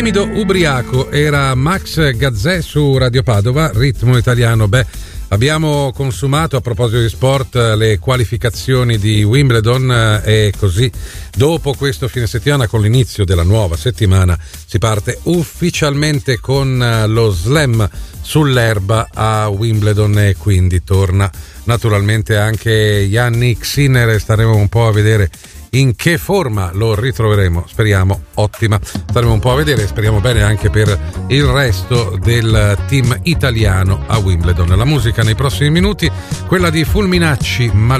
Timido ubriaco era Max Gazzè su Radio Padova, ritmo italiano. Abbiamo consumato, a proposito di sport, le qualificazioni di Wimbledon e così dopo questo fine settimana, con l'inizio della nuova settimana, si parte ufficialmente con lo slam sull'erba a Wimbledon e quindi torna naturalmente anche Jannik Sinner e staremo un po' a vedere in che forma lo ritroveremo, speriamo ottima. Staremo un po' a vedere, speriamo bene anche per il resto del team italiano a Wimbledon. La musica nei prossimi minuti, quella di Fulminacci,